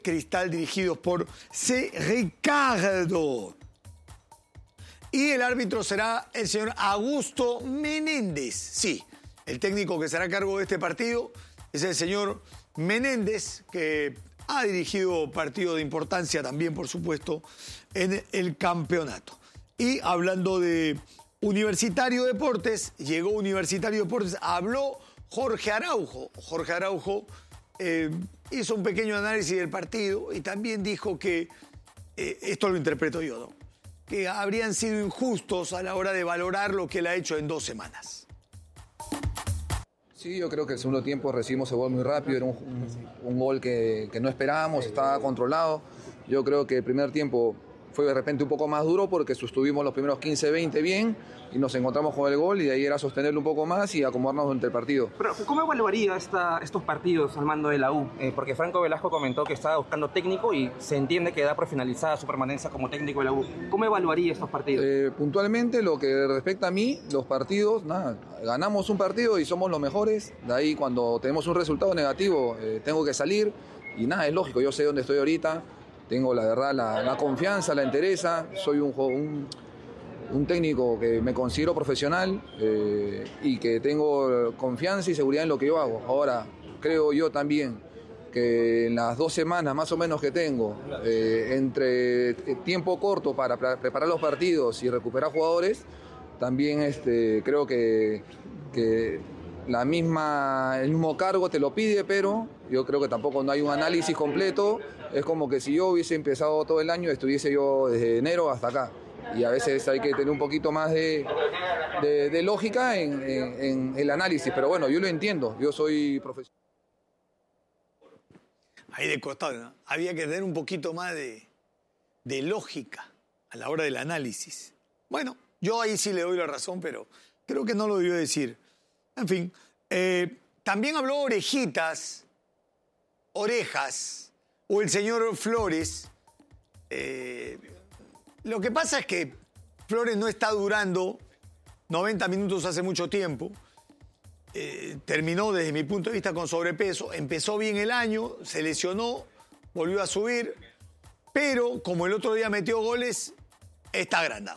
Cristal, dirigidos por C. Ricardo. Y el árbitro será el señor Augusto Menéndez. Sí, el técnico que será a cargo de este partido es el señor Menéndez, que ha dirigido partidos de importancia también, por supuesto, en el campeonato. Y hablando de Universitario Deportes, llegó Universitario Deportes, habló Jorge Araujo. Jorge Araujo hizo un pequeño análisis del partido y también dijo que, esto lo interpreto yo, ¿no?, que habrían sido injustos a la hora de valorar lo que él ha hecho en 2 semanas. Sí, yo creo que el segundo tiempo recibimos el gol muy rápido, era un gol que no esperábamos, estaba controlado. Yo creo que el primer tiempo fue de repente un poco más duro porque sostuvimos los primeros 15, 20 bien y nos encontramos con el gol y de ahí era sostenerlo un poco más y acomodarnos durante el partido. Pero ¿cómo evaluaría estos partidos al mando de la U? Porque Franco Velasco comentó que estaba buscando técnico y se entiende que da por finalizada su permanencia como técnico de la U. ¿Cómo evaluaría estos partidos? Puntualmente, lo que respecta a mí, los partidos, ganamos un partido y somos los mejores. De ahí cuando tenemos un resultado negativo tengo que salir y es lógico, yo sé dónde estoy ahorita. Tengo la verdad la confianza, la entereza, soy un técnico que me considero profesional y que tengo confianza y seguridad en lo que yo hago. Ahora, creo yo también que en las 2 semanas más o menos que tengo, entre tiempo corto para preparar los partidos y recuperar jugadores, también creo que el mismo cargo te lo pide, pero yo creo que tampoco no hay un análisis completo. Es como que si yo hubiese empezado todo el año, estuviese yo desde enero hasta acá. Y a veces hay que tener un poquito más de lógica en el análisis. Pero bueno, yo lo entiendo, yo soy profesional. Ahí de costado, ¿no? Había que tener un poquito más de lógica a la hora del análisis. Bueno, yo ahí sí le doy la razón, pero creo que no lo debió decir. En fin, también habló Orejitas, Orejas, o el señor Flores. Lo que pasa es que Flores no está durando 90 minutos hace mucho tiempo. Terminó desde mi punto de vista con sobrepeso. Empezó bien el año, se lesionó, volvió a subir. Pero como el otro día metió goles, está agrandado.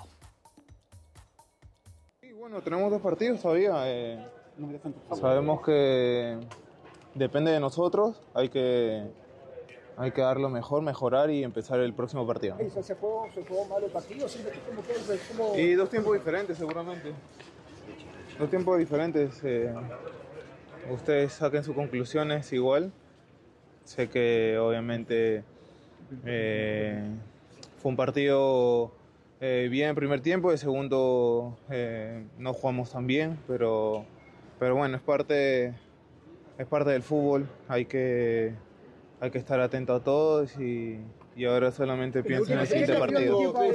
Sí, bueno, tenemos 2 partidos todavía. Sabemos que depende de nosotros. Hay que dar lo mejor, mejorar y empezar el próximo partido. ¿Se jugó mal el partido? Y 2 tiempos diferentes seguramente. 2 tiempos diferentes. Ustedes saquen sus conclusiones igual. Sé que obviamente fue un partido bien en primer tiempo, el segundo no jugamos tan bien, pero bueno, es parte del fútbol. Hay que estar atento a todos y ahora solamente pienso en el siguiente partido. ¿Cómo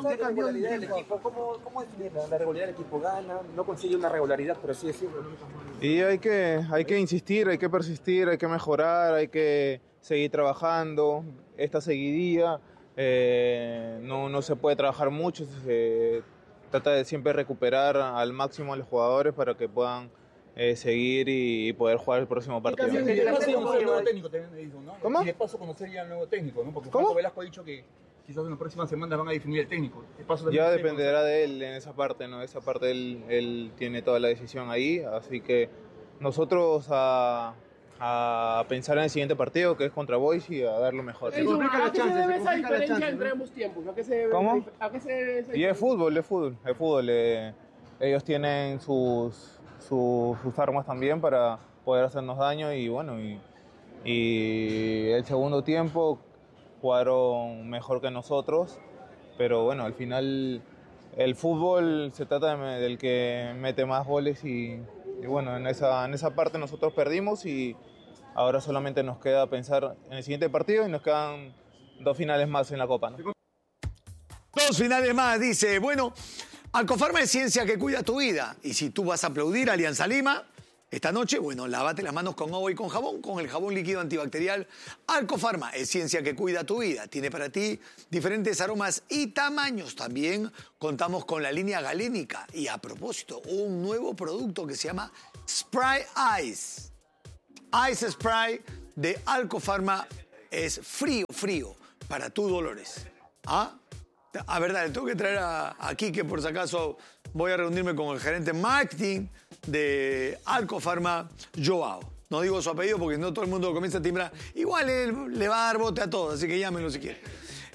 definir la regularidad del equipo? Gana, no consigue una regularidad, pero sí decirlo. Y hay que insistir, hay que persistir, hay que mejorar, hay que seguir trabajando. Esta seguidilla no se puede trabajar mucho, se trata de siempre recuperar al máximo a los jugadores para que puedan seguir y poder jugar el próximo partido. Y de paso conocer el nuevo técnico también dijo, ¿no? ¿Cómo? Y de paso conocer ya el nuevo técnico, ¿no? Porque ¿Cómo? Franco Velasco ha dicho que quizás en las próximas semanas van a definir el técnico. Ya dependerá de él en esa parte, ¿no? Esa parte él tiene toda la decisión ahí, así que nosotros a pensar en el siguiente partido, que es contra Boys, y a dar lo mejor. ¿A qué se debe esa diferencia entre ambos tiempos? ¿A qué se debe? ¿Cómo? ¿A qué se debe esa Y es fútbol. Ellos tienen sus armas también para poder hacernos daño y bueno, y el segundo tiempo jugaron mejor que nosotros, pero bueno, al final el fútbol se trata del que mete más goles y bueno, en esa parte nosotros perdimos y ahora solamente nos queda pensar en el siguiente partido y nos quedan 2 finales más en la Copa, ¿no? 2 finales más, dice. Bueno, Alcofarma es ciencia que cuida tu vida. Y si tú vas a aplaudir a Alianza Lima esta noche, bueno, lávate las manos con agua y con jabón, con el jabón líquido antibacterial Alcofarma. Es ciencia que cuida tu vida. Tiene para ti diferentes aromas y tamaños. También contamos con la línea galénica. Y a propósito, un nuevo producto que se llama Spray Ice. Ice Spray de Alcofarma es frío, frío para tus dolores. ¿Ah? A verdad, le tengo que traer a Quique, por si acaso voy a reunirme con el gerente marketing de Alcofarma, Joao. No digo su apellido porque no todo el mundo comienza a timbrar. Igual él le va a dar bote a todos, así que llámenlo si quiere.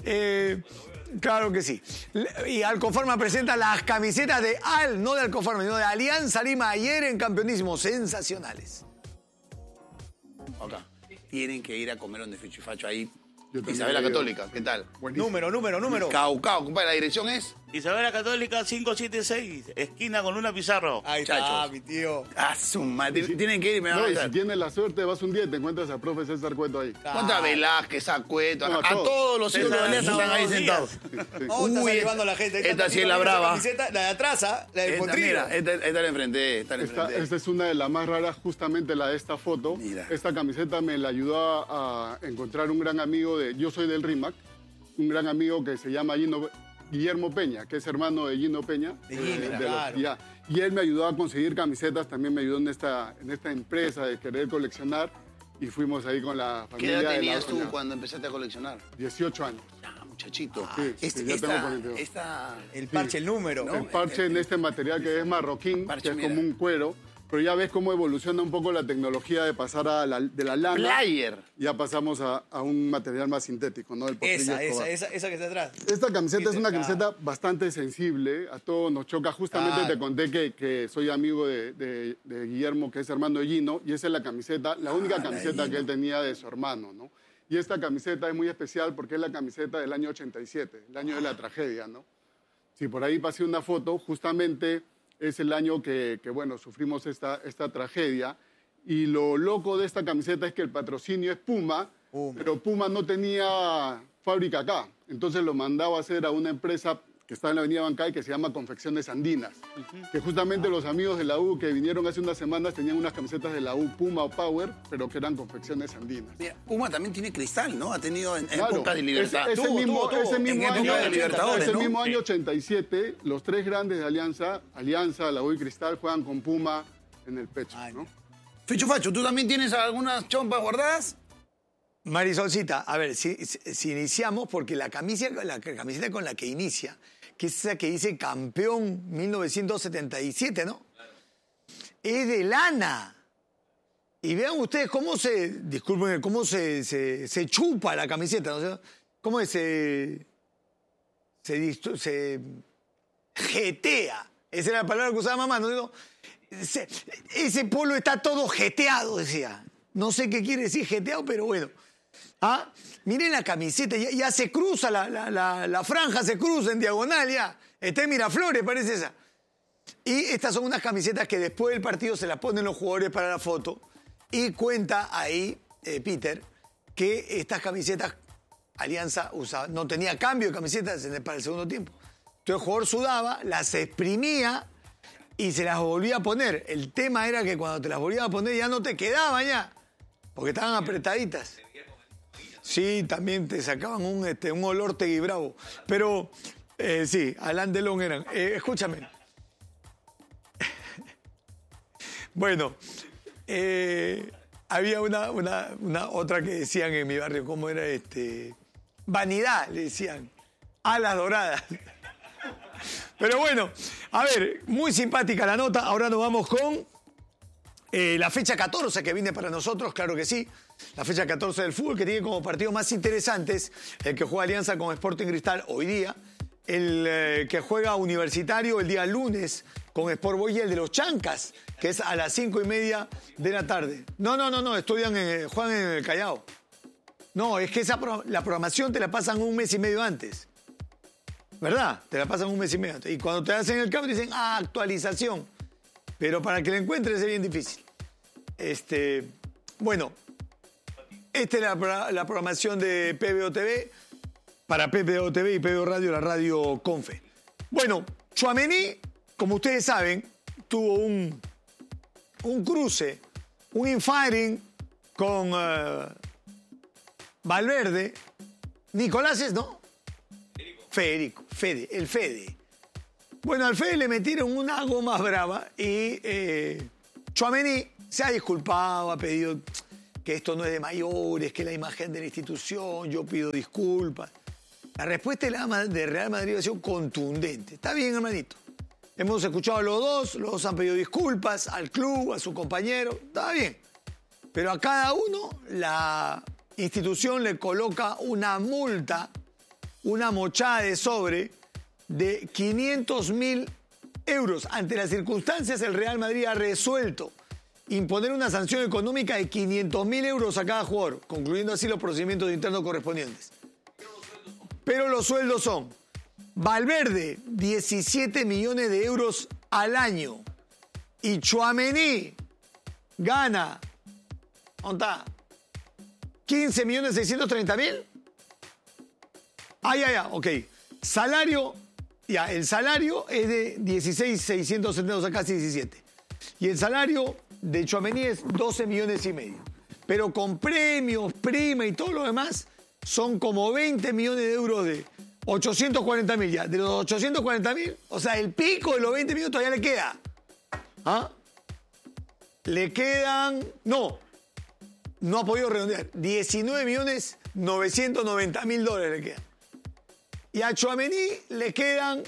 Claro que sí. Y Alcofarma presenta las camisetas de no de Alcofarma, sino de Alianza Lima ayer en Campeonísimo. Sensacionales. Acá. Tienen que ir a comer donde Ficho y Facho ahí. Isabela Católica, ¿qué tal? Buenísimo. Número. Caucao, compadre, la dirección es... Isabela Católica 576, esquina con Luna Pizarro. Ahí está, mi tío. Ah, su madre. Tienen que ir, me van a No, y avisar. si tienes la suerte, vas un día y te encuentras al profe César Cueto ahí. Contra Velázquez, a Cueto, No, a todos los hijos de Alianza están ahí sentados. Oh, está salivando la gente. Ahí esta está sí es la brava. camiseta, la de atrás, ¿ah? La del Potrillo. Mira, esta la enfrenté, Esta es una de las más raras, justamente la de esta foto. Mira. Esta camiseta me la ayudó a encontrar un gran amigo yo soy del RIMAC, un gran amigo que se llama Guillermo Peña, que es hermano de Gino Peña. Claro. Y él me ayudó a conseguir camisetas, también me ayudó en esta empresa de querer coleccionar. Y fuimos ahí con la ¿Qué familia. edad de tenías la tú doña. cuando empezaste a coleccionar? 18 años. Ah, muchachito. Sí, ya tengo 42. El parche, el número. El parche en este material que es marroquín, Parche, que es mira. como un cuero. Pero ya ves cómo evoluciona un poco la tecnología de pasar de la lana. Player. Ya pasamos a un material más sintético, ¿no? El Potrillo Escobar. Esa que está atrás. Esta camiseta es una camiseta bastante sensible, a todos nos choca. Justamente te conté que soy amigo de Guillermo, que es hermano de Gino, y esa es la camiseta, la única camiseta que él tenía de su hermano, ¿no? Y esta camiseta es muy especial porque es la camiseta del año 87, el año de la tragedia, ¿no? Si por ahí pasé una foto, justamente es el año que bueno, sufrimos esta tragedia. Y lo loco de esta camiseta es que el patrocinio es Puma, pero Puma no tenía fábrica acá. Entonces lo mandaba a hacer a una empresa que está en la avenida Bancay, que se llama Confecciones Andinas. Que justamente los amigos de la U que vinieron hace unas semanas tenían unas camisetas de la U, Puma o Power, pero que eran Confecciones Andinas. Mira, Puma también tiene cristal, ¿no? Ha tenido en Claro, época de libertad. Ese mismo en época año, de Libertadores, ese ¿no? mismo año 87, los tres grandes de Alianza, la U y Cristal, juegan con Puma en el pecho, ¿no? Ficho Facho, ¿tú también tienes algunas chompas guardadas? Marisolcita, a ver, si iniciamos, porque la camiseta con la que inicia, que es esa que dice campeón 1977, ¿no? Es de lana. Y vean ustedes cómo disculpen, cómo se chupa la camiseta, ¿no? Cómo se jetea. Esa era la palabra que usaba mamá, ¿no? Ese polo está todo jeteado, decía. No sé qué quiere decir jeteado, pero bueno. ¿Ah? Miren la camiseta, ya se cruza, la franja se cruza en diagonal ya. Está en Miraflores, parece esa. Y estas son unas camisetas que después del partido se las ponen los jugadores para la foto. Y cuenta ahí, Peter, que estas camisetas Alianza usaba, no tenía cambio de camisetas para el segundo tiempo. Entonces el jugador sudaba, las exprimía y se las volvía a poner. El tema era que cuando te las volvías a poner ya no te quedaban ya, porque estaban apretaditas. Sí, también te sacaban un olor Tegui Bravo. Pero sí, Alain Delon eran. Escúchame. Bueno, había una otra que decían en mi barrio, ¿cómo era? Vanidad, le decían. Alas doradas. Pero bueno, a ver, muy simpática la nota. Ahora nos vamos con la fecha 14 que viene para nosotros, claro que sí. La fecha 14 del fútbol, que tiene como partidos más interesantes el que juega Alianza con Sporting Cristal hoy día, el que juega Universitario el día lunes con Sport Boys y el de los Chancas, que es a las 5:30 de la tarde. No, juegan en el Callao. No, es que la programación te la pasan un mes y medio antes. ¿Verdad? Te la pasan un mes y medio antes. Y cuando te hacen el cambio dicen, actualización. Pero para que la encuentres es bien difícil. Bueno, esta es la programación de PBO TV, para PBO TV y PBO Radio, la radio Confe. Bueno, Tchouaméni, como ustedes saben, tuvo un cruce, un infighting con Valverde. Nicolás, ¿no? El Fede. Bueno, al Fede le metieron una goma brava y Tchouaméni se ha disculpado, ha pedido que esto no es de mayores, que la imagen de la institución, yo pido disculpas. La respuesta de Real Madrid ha sido contundente. Está bien, hermanito. Hemos escuchado a los dos han pedido disculpas al club, a su compañero, está bien. Pero a cada uno la institución le coloca una multa, una mochada de sobre de 500.000 euros. Ante las circunstancias, el Real Madrid ha resuelto imponer una sanción económica de 500.000 euros a cada jugador, concluyendo así los procedimientos internos correspondientes. Pero los sueldos son: Valverde, 17 millones de euros al año. Y Tchouaméni gana, ¿dónde está? 15.630.000. Ok. Salario, el salario es de 16.670, o sea, casi 17. Y el salario de Tchouaméni es 12 millones y medio. Pero con premios, prima y todo lo demás, son como 20 millones de euros de 840.000 ya. De los 840.000, o sea, el pico de los 20 millones todavía le queda. ¿Ah? Le quedan, no ha podido redondear, 19.990.000 dólares le quedan. Y a Tchouaméni le quedan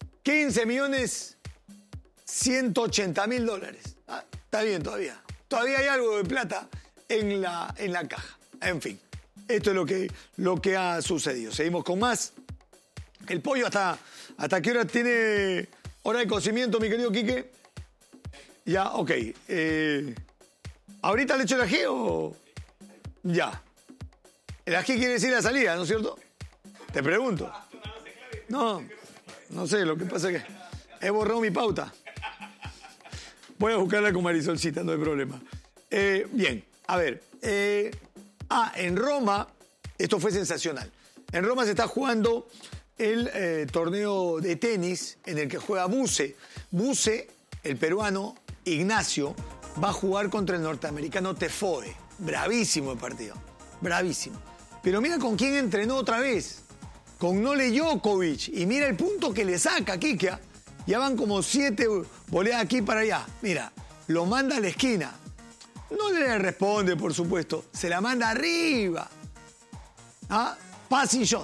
15.180.000 dólares. Ah, está bien todavía. Todavía hay algo de plata en la caja. En fin, esto es lo que ha sucedido. Seguimos con más. El pollo ¿hasta qué hora tiene hora de cocimiento, mi querido Quique? Ya, ok. ¿Ahorita le echo el ají o...? Ya. El ají quiere decir la salida, ¿no es cierto? Te pregunto. No sé, lo que pasa es que he borrado mi pauta. Voy a buscarla con Marisolcita, no hay problema. Bien, a ver. En Roma, esto fue sensacional. En Roma se está jugando el torneo de tenis en el que juega Buse. Buse, el peruano, Ignacio, va a jugar contra el norteamericano Tiafoe. Bravísimo el partido, bravísimo. Pero mira con quién entrenó otra vez. Con Nole Djokovic. Y mira el punto que le saca, Kike. Ya van como 7 voleadas aquí para allá. Mira, lo manda a la esquina. No le responde, por supuesto. Se la manda arriba. Passing shot.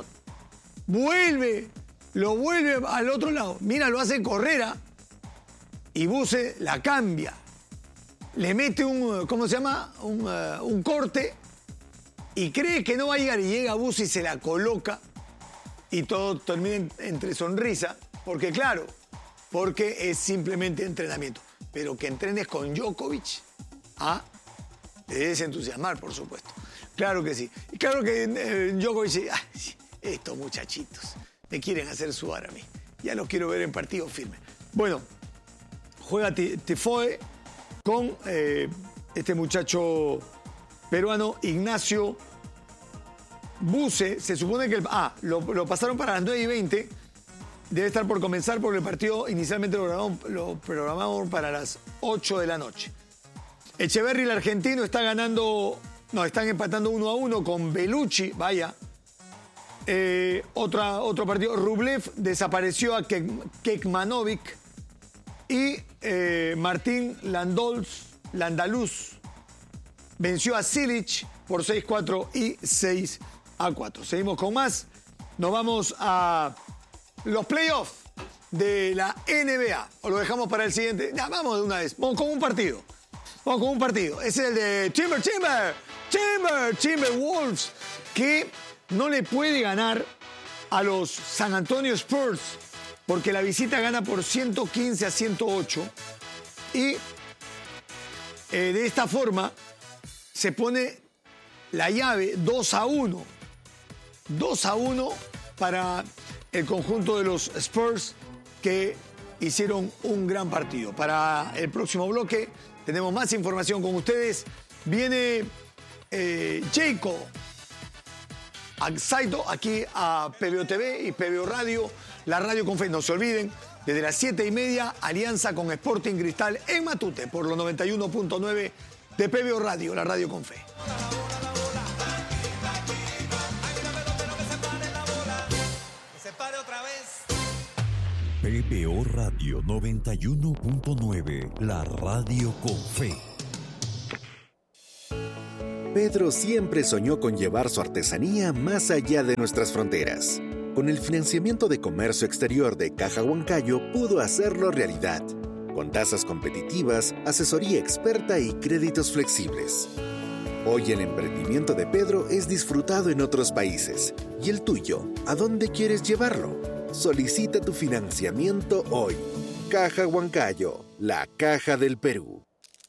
Lo vuelve al otro lado. Mira, lo hace correr. Y Buse la cambia. Le mete un corte. Y cree que no va a llegar. Y llega Buse y se la coloca. Y todo termina entre sonrisa. Porque claro, porque es simplemente entrenamiento. Pero que entrenes con Djokovic, te debes entusiasmar, por supuesto. Claro que sí. Y claro que Djokovic dice, estos muchachitos me quieren hacer sudar a mí. Ya los quiero ver en partido firme. Bueno, juega Tiafoe con este muchacho peruano, Ignacio Buse. Se supone que lo pasaron para las 9:20. Debe estar por comenzar porque el partido inicialmente lo programamos para las 8 de la noche. Echeverri, el argentino, están empatando 1-1 con Bellucci, vaya. Otro partido, Rublev desapareció a Kekmanovic y Martín Landaluz venció a Silic por 6-4 y 6-4. Seguimos con más. Nos vamos a los playoffs de la NBA. ¿O lo dejamos para el siguiente? Ya, vamos de una vez. Vamos con un partido. Ese es el de Timberwolves, que no le puede ganar a los San Antonio Spurs, porque la visita gana por 115-108. Y de esta forma se pone la llave 2-1. 2-1 para el conjunto de los Spurs, que hicieron un gran partido. Para el próximo bloque tenemos más información con ustedes. Viene Jacob Saito aquí a PBO TV y PBO Radio, la radio con fe. No se olviden, desde las 7:30, alianza con Sporting Cristal en Matute por los 91.9 de PBO Radio, la radio con fe. PBO Radio 91.9, la radio con fe. Pedro siempre soñó con llevar su artesanía más allá de nuestras fronteras. Con el financiamiento de comercio exterior de Caja Huancayo pudo hacerlo realidad, con tasas competitivas, asesoría experta y créditos flexibles. Hoy el emprendimiento de Pedro es disfrutado en otros países. ¿Y el tuyo? ¿A dónde quieres llevarlo? Solicita tu financiamiento hoy. Caja Huancayo, la caja del Perú.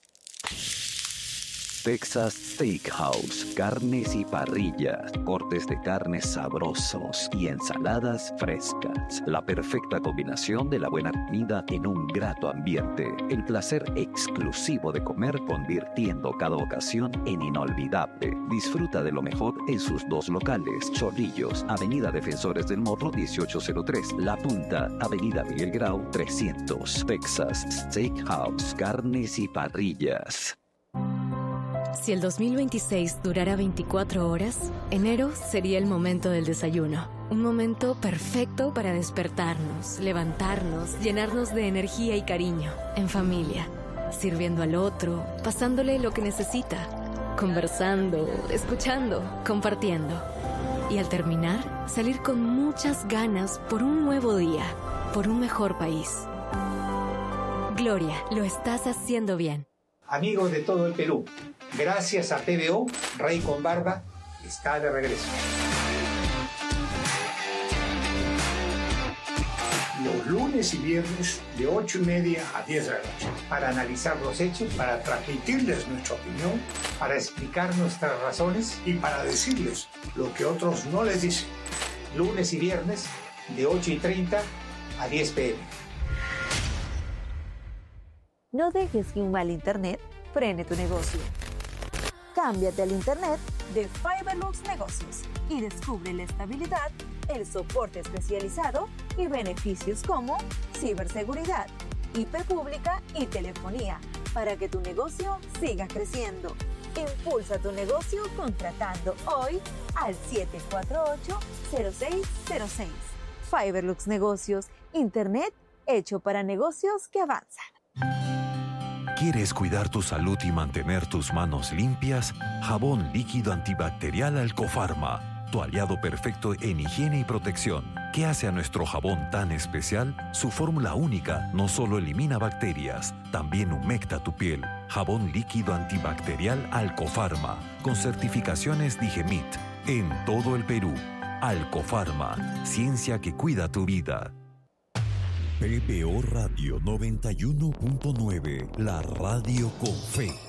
Texas Steakhouse, carnes y parrillas, cortes de carnes sabrosos y ensaladas frescas. La perfecta combinación de la buena comida en un grato ambiente. El placer exclusivo de comer convirtiendo cada ocasión en inolvidable. Disfruta de lo mejor en sus 2 locales. Chorrillos, Avenida Defensores del Morro 1803. La Punta, Avenida Miguel Grau 300. Texas Steakhouse, carnes y parrillas. Si el 2026 durara 24 horas, enero sería el momento del desayuno. Un momento perfecto para despertarnos, levantarnos, llenarnos de energía y cariño, en familia, sirviendo al otro, pasándole lo que necesita, conversando, escuchando, compartiendo. Y al terminar, salir con muchas ganas por un nuevo día, por un mejor país. Gloria, lo estás haciendo bien. Amigos de todo el Perú, gracias a PBO, Rey con Barba está de regreso. Los lunes y viernes de 8:30 a 10 de la noche, para analizar los hechos, para transmitirles nuestra opinión, para explicar nuestras razones y para decirles lo que otros no les dicen. Lunes y viernes de 8:30 a 10 p.m. No dejes que un mal internet frene tu negocio. Cámbiate al internet de Fiberlux Negocios y descubre la estabilidad, el soporte especializado y beneficios como ciberseguridad, IP pública y telefonía para que tu negocio siga creciendo. Impulsa tu negocio contratando hoy al 748-0606. Fiberlux Negocios, internet hecho para negocios que avanzan. ¿Quieres cuidar tu salud y mantener tus manos limpias? Jabón líquido antibacterial Alcofarma, tu aliado perfecto en higiene y protección. ¿Qué hace a nuestro jabón tan especial? Su fórmula única no solo elimina bacterias, también humecta tu piel. Jabón líquido antibacterial Alcofarma, con certificaciones Digemit, en todo el Perú. Alcofarma, ciencia que cuida tu vida. PBO Radio 91.9, la radio con fe.